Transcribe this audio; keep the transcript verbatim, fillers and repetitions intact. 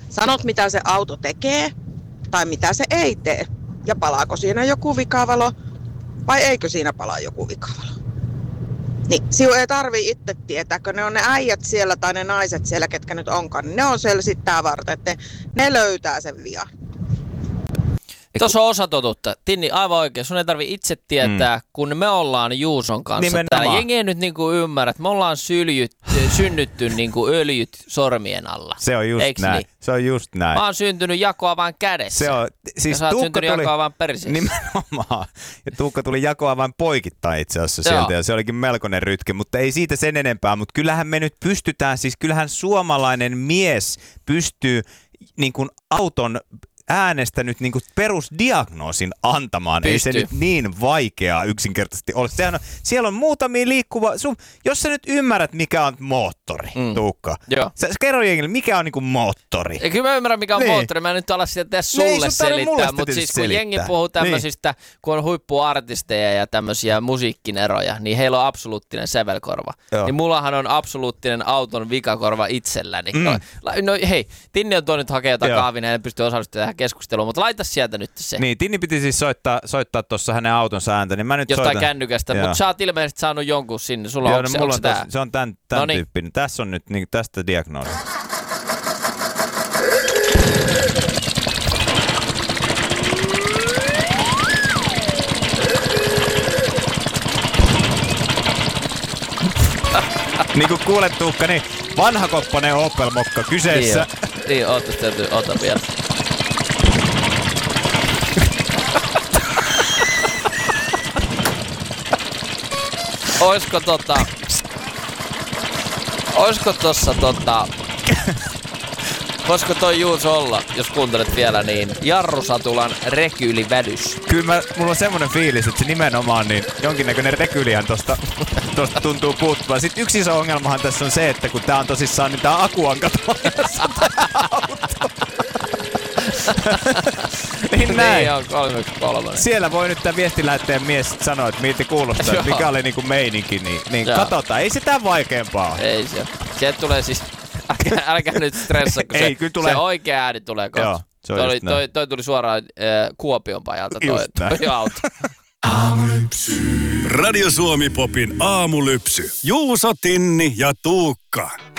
sanot mitä se auto tekee tai mitä se ei tee. Ja palaako siinä joku vikavalo vai eikö siinä palaa joku vikavalo. Niin, sinun ei tarvii itse tietää, kun ne on ne äijät siellä tai ne naiset siellä, ketkä nyt onkaan. Niin ne on siellä sitä varten, että ne löytää sen vian. Tuossa on osa totuutta. Tinni, aivan oikein. Sun ei tarvitse itse tietää, mm. kun me ollaan Juuson kanssa Nimenomaan. täällä. Jengi ei nyt niinku ymmärrä, että me ollaan syljyt, synnytty niinku öljyt sormien alla. Se on just Eiks näin. Niin? Se on just näin. Mä oon syntynyt jakoa vain kädessä. Se on, siis ja sä oot Tuukka syntynyt tuli, jakoa vain perseessä. Nimenomaan. Ja Tuukka tuli jakoa vain poikittain itse asiassa sieltä, ja se olikin melkoinen rytke, mutta ei siitä sen enempää. Mutta kyllähän me nyt pystytään, siis kyllähän suomalainen mies pystyy niin kuin auton äänestä nyt niin kuin perusdiagnoosin antamaan. Pystyy. Ei se nyt niin vaikeaa yksinkertaisesti ole. Sehän on, siellä on muutamia liikkuva... Sun, jos sä nyt ymmärrät, mikä on moottori, mm. Tuukka. Joo. Sä kerro jengille, mikä on niin kuin moottori. Ja kyllä mä ymmärrän, mikä on niin. moottori. Mä en nyt ala sitä tehdä sulle niin, selittää, mutta siis kun selittää. jengi puhuu tämmöisistä, niin. kun on huippuartisteja ja tämmöisiä musiikkineroja, niin heillä on absoluuttinen sävelkorva. Joo. Niin mullahan on absoluuttinen auton vikakorva itselläni. Mm. No hei, Tinni on tuonut hakea jotain kahvina ja en pysty osallistumaan tähän keskusteluun, mutta laita sieltä nyt se. Niin, Tinni piti siis soittaa, soittaa tuossa hänen autonsa ääntä, niin mä nyt jostain soitan. Kännykästä, mutta sä oot ilmeisesti saanut jonkun sinne. Sulla Joo, on, no, se, mulla onko on se tää? tos, se on tän, tän Noniin. tyyppinen. Tässä on nyt niin, tästä diagnoosi. Niin kuin kuulet, Tuukka, niin vanhakoppainen Opel-mokka kyseessä. Niin, niin oota, täytyy, ota vielä. Oisko tota... Oisko tossa tota... Voisiko toi Juuso olla, jos kuuntelet vielä, niin jarrusatulan rekyylivädys? Kyllä mä, mulla on semmoinen fiilis, että se nimenomaan niin jonkinnäköinen rekyylihän tosta, tosta tuntuu puuttuvan. Sitten yksi iso ongelmahan tässä on se, että kun tää on tosissaan, niin tää aku on katoamassa tää auto. Niin näin. Niin on, kolmekymmentäkolme. Siellä voi nyt tää viestilähettäjän mies sanoa, että miltä kuulostaa, että mikä oli niinku meininki, niin, niin katsotaan. Ei se tän vaikeampaa. Ei se. Sieltä tulee siis... Älkää, älkää nyt stressaa, kun ei, se, tulee. se oikea ääni tulee kohta. Joo, se on toi, toi, toi tuli suoraan äh, Kuopion pajalta toi, toi auto. Aamulypsy. Radio Suomi Popin aamulypsy. Juuso, Tinni ja Tuukka.